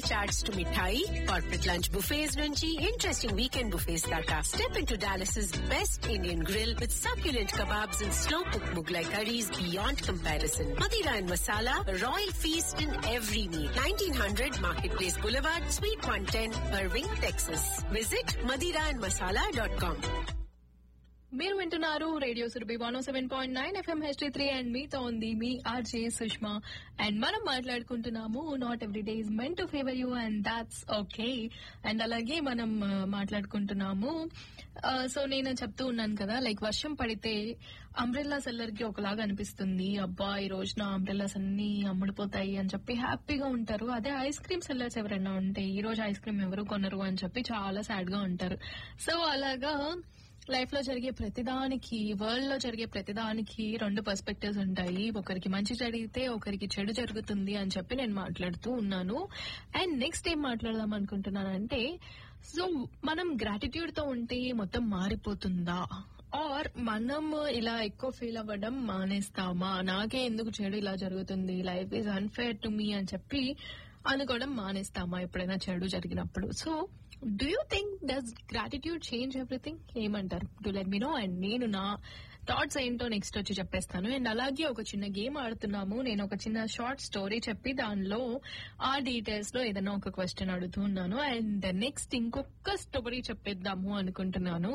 Charts to mithai, corporate lunch buffets నుంచి interesting weekend buffets దాకా. Step into Dallas's best Indian grill with succulent kebabs and slow-cooked Mughlai curries beyond comparison. Madira and Masala, a royal feast in every meal. 1900 Marketplace Boulevard, Suite 110, Irving, Texas. Visit madiraandmasala.com. మీరు వింటున్నారు radio Surabhi 107.9 FM HD3 and మీతో ఉంది మీ RJ Sushma. And మనం మాట్లాడుకుంటున్నాము not every day is meant to favour you and that's okay. And అలాగే మనం మాట్లాడుకుంటున్నాము. So నేను చెప్తూ ఉన్నాను కదా, లైక్ వర్షం పడితే అంబ్రెల్లా సెల్లర్ కి ఒకలాగా అనిపిస్తుంది. అబ్బా ఈ రోజు నా అంబ్రెల్లాస్ అన్ని అమ్ముడిపోతాయి అని చెప్పి హ్యాపీగా ఉంటారు. అదే ఐస్ క్రీమ్ సెల్లర్స్ ఎవరైనా ఉంటే ఈ రోజు ఐస్ క్రీమ్ ఎవరు కొనరు అని చెప్పి చాలా సాడ్ గా ఉంటారు. సో అలాగా లైఫ్ లో జరిగే ప్రతిదానికి, వరల్డ్ లో జరిగే ప్రతిదానికి రెండు పర్స్పెక్టివ్స్ ఉంటాయి. ఒకరికి మంచి జరిగితే ఒకరికి చెడు జరుగుతుంది అని చెప్పి నేను మాట్లాడుతూ ఉన్నాను. అండ్ నెక్స్ట్ ఏం మాట్లాడదాం అనుకుంటున్నానంటే, సో మనం గ్రాటిట్యూడ్ తో ఉంటే మొత్తం మారిపోతుందా, ఆర్ మనం ఇలా ఎక్కువ ఫీల్ అవ్వడం మానేస్తామా, నాకే ఎందుకు చెడు ఇలా జరుగుతుంది, life is unfair to me అని చెప్పి అనుకోవడం మానేస్తామా ఎప్పుడైనా చెడు జరిగినప్పుడు. So do you think does gratitude change everything? ఏమంటారు? Do let me no. And నేను నా థాట్స్ ఏంటో నెక్స్ట్ వచ్చి చెప్పేస్తాను. అండ్ అలాగే ఒక చిన్న గేమ్ ఆడుతున్నాము. నేను ఒక చిన్న షార్ట్ స్టోరీ చెప్పి దానిలో ఆ డీటెయిల్స్ లో ఏదైనా ఒక క్వశ్చన్ అడుగుతున్నాను. అండ్ నెక్స్ట్ ఇంకొక స్టోరీ చెప్పేద్దాము అనుకుంటున్నాను.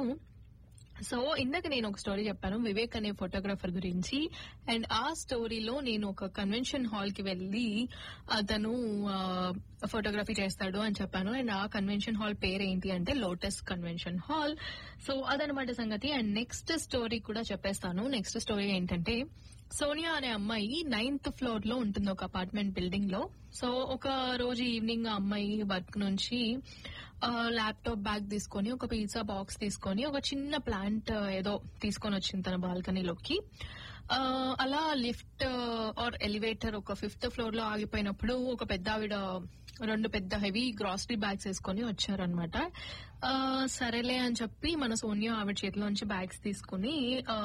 సో ఇందాక నేను ఒక స్టోరీ చెప్పాను వివేక్ అనే ఫోటోగ్రాఫర్ గురించి. అండ్ ఆ స్టోరీలో నేను ఒక కన్వెన్షన్ హాల్ కి వెళ్లి అతను ఫోటోగ్రఫీ చేస్తాడు అని చెప్పాను. అండ్ ఆ కన్వెన్షన్ హాల్ పేరు ఏంటి అంటే లోటస్ కన్వెన్షన్ హాల్. సో అదనమాట సంగతి. అండ్ నెక్స్ట్ స్టోరీ కూడా చెప్పేస్తాను. నెక్స్ట్ స్టోరీ ఏంటంటే, సోనియా అనే అమ్మాయి 9th ఫ్లోర్ లో ఉంటుంది ఒక అపార్ట్మెంట్ బిల్డింగ్ లో. సో ఒక రోజు ఈవినింగ్ ఆ అమ్మాయి వర్క్ నుంచి ల్యాప్టాప్ బ్యాగ్ తీసుకొని, ఒక పిజ్జా బాక్స్ తీసుకొని, ఒక చిన్న ప్లాంట్ ఏదో తీసుకొని వచ్చింది తన బాల్కనీలోకి. అలా లిఫ్ట్ ఆర్ ఎలివేటర్ ఒక 5th ఫ్లోర్ లో ఆగిపోయినప్పుడు ఒక పెద్ద ఆవిడ 2 పెద్ద హెవీ గ్రాసరీ బ్యాగ్స్ వేసుకొని వచ్చారనమాట. సరేలే అని చెప్పి మన సోనియా ఆవిడ చేతిలోంచి బ్యాగ్స్ తీసుకుని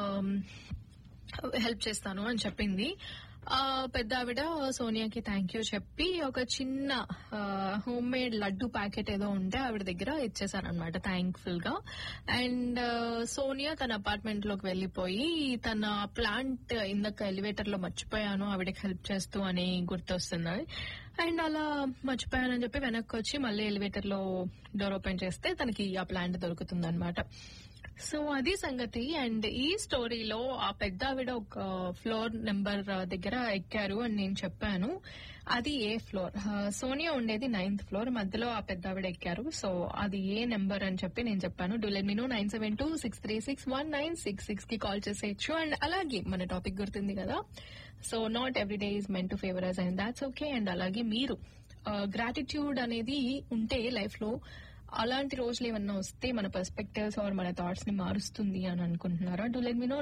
హెల్ప్ చేస్తాను అని చెప్పింది. పెద్ద ఆవిడ సోనియాకి థ్యాంక్ యూ చెప్పి ఒక చిన్న హోమ్ మేడ్ లడ్డు ప్యాకెట్ ఏదో ఉంటే ఆవిడ దగ్గర ఇచ్చేసారనమాట థ్యాంక్ఫుల్ గా. అండ్ సోనియా తన అపార్ట్మెంట్ లోకి వెళ్లిపోయి తన ప్లాంట్ ఇందాక ఎలివేటర్ లో మర్చిపోయాను ఆవిడకి హెల్ప్ చేస్తూ అని గుర్తొస్తున్నది. అండ్ అలా మర్చిపోయానని చెప్పి వెనక్కి వచ్చి మళ్ళీ ఎలివేటర్ లో డోర్ ఓపెన్ చేస్తే తనకి ఆ ప్లాంట్ దొరుకుతుంది అనమాట. సో అది సంగతి. అండ్ ఈ స్టోరీలో ఆ పెద్ద ఆవిడ ఒక ఫ్లోర్ నెంబర్ దగ్గర ఎక్కారు అని నేను చెప్పాను. అది ఏ ఫ్లోర్? సోనియా ఉండేది 9th ఫ్లోర్, మధ్యలో ఆ పెద్ద ఆవిడ ఎక్కారు. సో అది ఏ నెంబర్ అని చెప్పి నేను చెప్పాను. Do let me no. 972-636-1966 కి కాల్ చేసేయచ్చు. అండ్ అలాగే మన టాపిక్ గుర్తుంది కదా, so not every day is meant to favour us and that's okay. And అలాగే మీరు గ్రాటిట్యూడ్ అనేది ఉంటే లైఫ్ లో అలాంటి రోజులు ఏమన్నా వస్తే మన పర్స్పెక్టివ్స్ ఆర్ మన థాట్స్ ని మారుస్తుంది అని అనుకుంటున్నారా? Do let me no.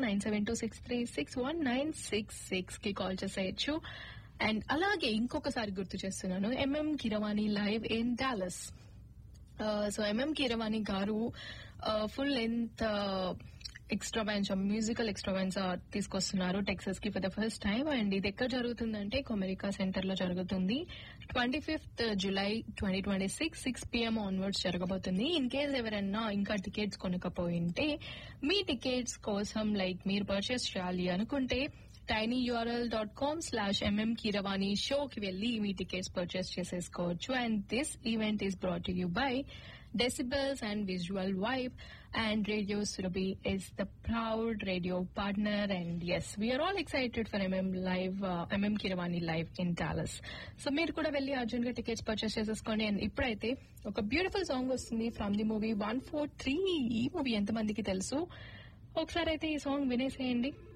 972-636-1966 కి కాల్ చేసేయచ్చు. అండ్ అలాగే ఇంకొకసారి గుర్తు చేస్తున్నాను, MM Keeravani live in Dallas. So MM Keeravani గారు ఫుల్ లెంత్ ఎక్స్ట్రావాన్స్, మ్యూజికల్ ఎక్స్ట్రావాన్స్ తీసుకొస్తున్నారు టెక్సస్ కి for the first time. And ఇది ఎక్కడ జరుగుతుందంటే కొమెరికా సెంటర్ లో జరుగుతుంది. 25th జులై 2026 6 PM ఆన్వర్డ్స్ జరగబోతుంది. ఇన్ కేస్ ఎవరైనా ఇంకా టికెట్స్ కొనకపోయింటే మీ టికెట్స్ కోసం లైక్ మీరు పర్చేస్ చేయాలి అనుకుంటే tinyurl.com/mm Keeravani show కి వెళ్లి మీ టికెట్స్ పర్చేస్ చేసేసుకోవచ్చు. And this event is brought to you by Decibels and Visual Vibe, and Radio Surabhi is the proud radio partner. And yes, we are all excited for MM Keeravani live in Dallas. So మీరు కూడా వెళ్ళి అర్జున్ గా tickets purchase చేసేసుకోండి. And ఇప్పుడైతే ఒక beautiful song వస్తుంది from the movie 143. ఈ movie ఎంతమందికి తెలుసు? ఒకసారి అయితే ఈ సాంగ్ వినేసేయండి.